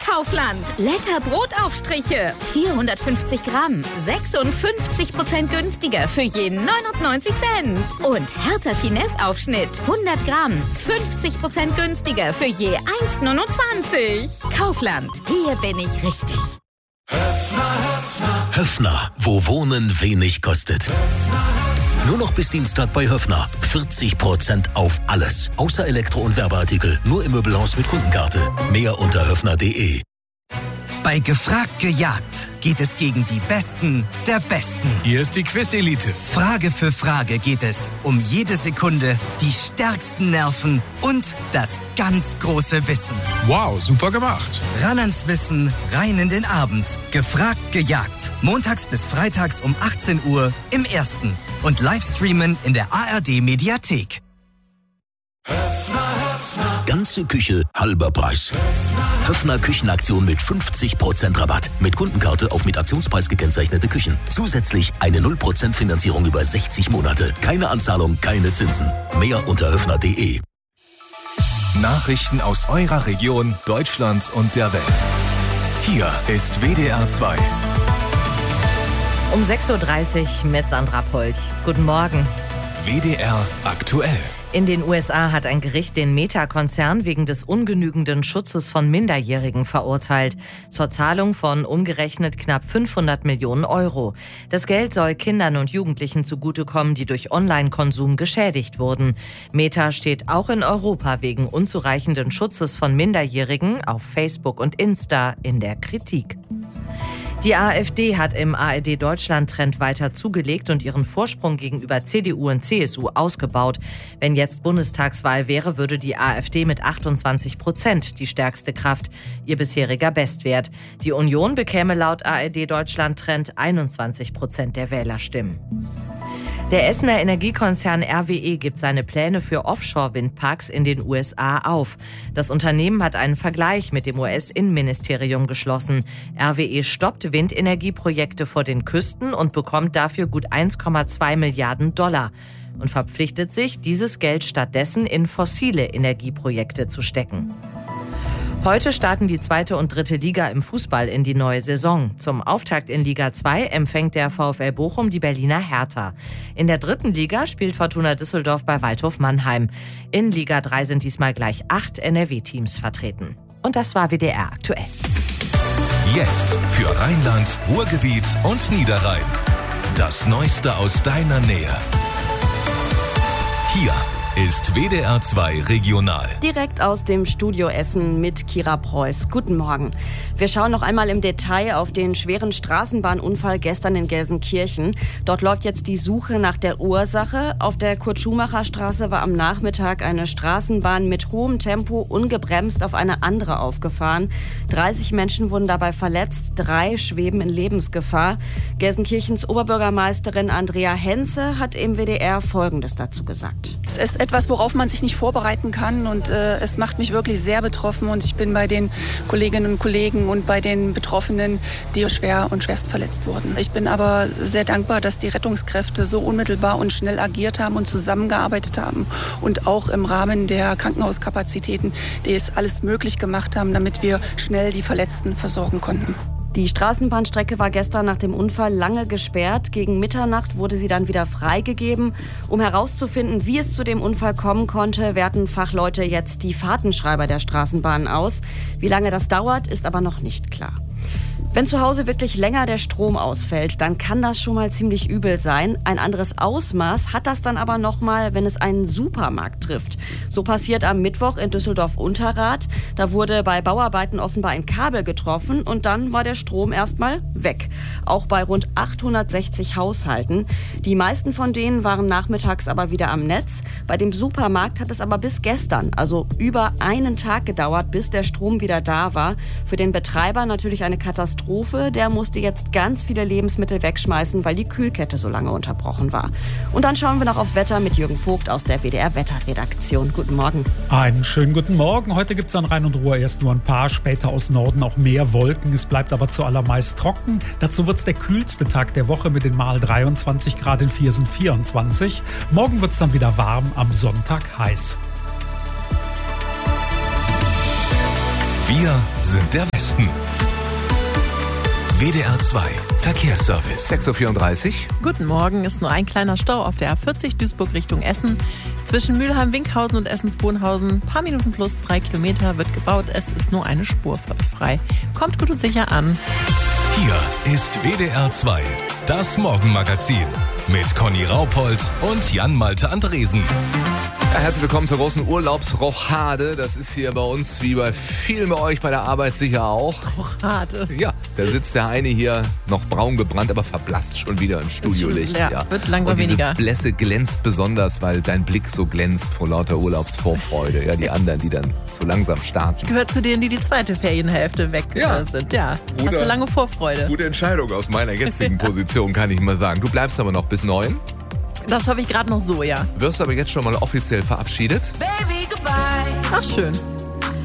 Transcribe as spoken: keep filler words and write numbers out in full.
Kaufland. Letter Brotaufstriche. vierhundertfünfzig Gramm. sechsundfünfzig Prozent günstiger für je neunundneunzig Cent. Und Hertha Finesse Aufschnitt. hundert Gramm. fünfzig Prozent günstiger für je eins Komma neunundzwanzig. Kaufland. Hier bin ich richtig. Höffner, Höffner. Höffner, wo Wohnen wenig kostet. Höffner, Höffner. Nur noch bis Dienstag bei Höffner. vierzig Prozent auf alles. Außer Elektro- und Werbeartikel. Nur im Möbelhaus mit Kundenkarte. Mehr unter höffner punkt de. Bei Gefragt gejagt geht es gegen die Besten der Besten. Hier ist die Quiz-Elite. Frage für Frage geht es um jede Sekunde, die stärksten Nerven und das ganz große Wissen. Wow, super gemacht. Ran ans Wissen, rein in den Abend. Gefragt gejagt. Montags bis freitags um achtzehn Uhr im Ersten. Und Livestreamen in der A R D-Mediathek. Höffner, Höffner. Ganze Küche, halber Preis. Höffner, Höffner Küchenaktion mit fünfzig Prozent Rabatt. Mit Kundenkarte auf mit Aktionspreis gekennzeichnete Küchen. Zusätzlich eine null Prozent Finanzierung über sechzig Monate. Keine Anzahlung, keine Zinsen. Mehr unter höffner punkt de. Nachrichten aus eurer Region, Deutschland und der Welt. Hier ist W D R zwei. Um sechs Uhr dreißig mit Sandra Polt. Guten Morgen. W D R aktuell. In den U S A hat ein Gericht den Meta-Konzern wegen des ungenügenden Schutzes von Minderjährigen verurteilt. Zur Zahlung von umgerechnet knapp fünfhundert Millionen Euro. Das Geld soll Kindern und Jugendlichen zugutekommen, die durch Online-Konsum geschädigt wurden. Meta steht auch in Europa wegen unzureichenden Schutzes von Minderjährigen auf Facebook und Insta in der Kritik. Die AfD hat im A R D-Deutschland-Trend weiter zugelegt und ihren Vorsprung gegenüber C D U und C S U ausgebaut. Wenn jetzt Bundestagswahl wäre, würde die AfD mit achtundzwanzig Prozent die stärkste Kraft, ihr bisheriger Bestwert. Die Union bekäme laut A R D-Deutschland-Trend einundzwanzig Prozent der Wählerstimmen. Der Essener Energiekonzern R W E gibt seine Pläne für Offshore-Windparks in den U S A auf. Das Unternehmen hat einen Vergleich mit dem U S-Innenministerium geschlossen. R W E stoppt Windenergieprojekte vor den Küsten und bekommt dafür gut eins Komma zwei Milliarden Dollar und verpflichtet sich, dieses Geld stattdessen in fossile Energieprojekte zu stecken. Heute starten die zweite und dritte Liga im Fußball in die neue Saison. Zum Auftakt in Liga zwei empfängt der VfL Bochum die Berliner Hertha. In der dritten Liga spielt Fortuna Düsseldorf bei Waldhof Mannheim. In Liga drei sind diesmal gleich acht N R W-Teams vertreten. Und das war W D R aktuell. Jetzt für Rheinland, Ruhrgebiet und Niederrhein. Das Neueste aus deiner Nähe. Hier ist W D R zwei Regional. Direkt aus dem Studio Essen mit Kira Preuß. Guten Morgen. Wir schauen noch einmal im Detail auf den schweren Straßenbahnunfall gestern in Gelsenkirchen. Dort läuft jetzt die Suche nach der Ursache. Auf der Kurt-Schumacher-Straße war am Nachmittag eine Straßenbahn mit hohem Tempo ungebremst auf eine andere aufgefahren. dreißig Menschen wurden dabei verletzt, drei schweben in Lebensgefahr. Gelsenkirchens Oberbürgermeisterin Andrea Henze hat im W D R Folgendes dazu gesagt. Es ist etwas, worauf man sich nicht vorbereiten kann und äh, es macht mich wirklich sehr betroffen und ich bin bei den Kolleginnen und Kollegen und bei den Betroffenen, die schwer und schwerst verletzt wurden. Ich bin aber sehr dankbar, dass die Rettungskräfte so unmittelbar und schnell agiert haben und zusammengearbeitet haben und auch im Rahmen der Krankenhauskapazitäten, die es alles möglich gemacht haben, damit wir schnell die Verletzten versorgen konnten. Die Straßenbahnstrecke war gestern nach dem Unfall lange gesperrt. Gegen Mitternacht wurde sie dann wieder freigegeben. Um herauszufinden, wie es zu dem Unfall kommen konnte, werten Fachleute jetzt die Fahrtenschreiber der Straßenbahn aus. Wie lange das dauert, ist aber noch nicht klar. Wenn zu Hause wirklich länger der Strom ausfällt, dann kann das schon mal ziemlich übel sein. Ein anderes Ausmaß hat das dann aber nochmal, wenn es einen Supermarkt trifft. So passiert am Mittwoch in Düsseldorf-Unterrath. Da wurde bei Bauarbeiten offenbar ein Kabel getroffen und dann war der Strom erstmal weg. Auch bei rund achthundertsechzig Haushalten. Die meisten von denen waren nachmittags aber wieder am Netz. Bei dem Supermarkt hat es aber bis gestern, also über einen Tag gedauert, bis der Strom wieder da war. Für den Betreiber natürlich eine Katastrophe. Der musste jetzt ganz viele Lebensmittel wegschmeißen, weil die Kühlkette so lange unterbrochen war. Und dann schauen wir noch aufs Wetter mit Jürgen Vogt aus der W D R-Wetterredaktion. Guten Morgen. Einen schönen guten Morgen. Heute gibt es an Rhein und Ruhr erst nur ein paar, später aus Norden auch mehr Wolken. Es bleibt aber zuallermeist trocken. Dazu wird es der kühlste Tag der Woche mit den mal dreiundzwanzig Grad, in Viersen vierundzwanzig. Morgen wird es dann wieder warm, am Sonntag heiß. Wir sind der Westen. Osten. W D R zwei Verkehrsservice. sechs Uhr vierunddreißig. Guten Morgen, ist nur ein kleiner Stau auf der A vierzig Duisburg Richtung Essen. Zwischen Mülheim-Winkhausen und Essen-Frohnhausen, paar Minuten plus drei Kilometer, wird gebaut. Es ist nur eine Spur für euch frei. Kommt gut und sicher an. Hier ist W D R zwei, das Morgenmagazin mit Conny Raupold und Jan-Malte Andresen. Ja, herzlich willkommen zur großen Urlaubsrochade. Das ist hier bei uns, wie bei vielen bei euch bei der Arbeit sicher auch. Rochade. Ja, da sitzt der eine hier, noch braun gebrannt, aber verblasst schon wieder im Studiolicht. Ja, ja, wird langsam und diese weniger. Blässe glänzt besonders, weil dein Blick so glänzt vor lauter Urlaubsvorfreude. Ja, die anderen, die dann so langsam starten. Gehört zu denen, die die zweite Ferienhälfte weg Ja. sind. Ja, Gute- hast du lange Vorfreude. Gute Entscheidung aus meiner jetzigen Position, kann ich mal sagen. Du bleibst aber noch bis neun. Das hoffe ich gerade noch so, ja. Wirst aber jetzt schon mal offiziell verabschiedet. Ach, schön.